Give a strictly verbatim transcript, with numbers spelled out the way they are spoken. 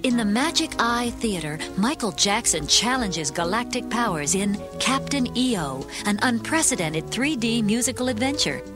In the Magic Eye Theater, Michael Jackson challenges galactic powers in Captain E O, an unprecedented three D musical adventure.